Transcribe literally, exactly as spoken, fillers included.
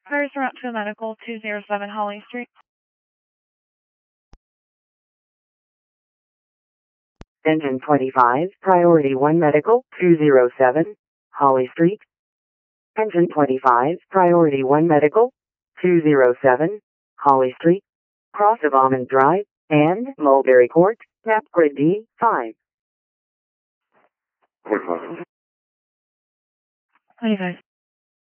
Cars route to a medical two oh seven Holly Street. Engine twenty-five, Priority one Medical, two oh seven, Holly Street. Engine twenty-five, Priority one Medical, two oh seven, Holly Street. Cross of Almond Drive, and Mulberry Court, map grid D five. twenty-five.